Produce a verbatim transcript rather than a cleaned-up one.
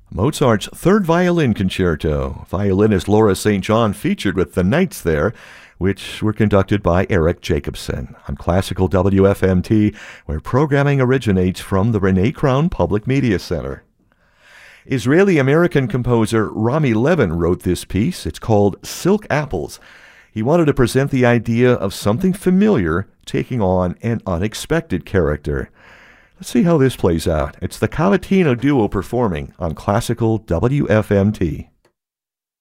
Mozart's Third Violin Concerto. Violinist Laura Saint John featured with the Knights there, which were conducted by Eric Jacobson on Classical W F M T, where programming originates from the Renee Crown Public Media Center. Israeli-American composer Rami Levin wrote this piece. It's called Silk Apples. He wanted to present the idea of something familiar taking on an unexpected character. Let's see how this plays out. It's the Cavatina duo performing on Classical W F M T.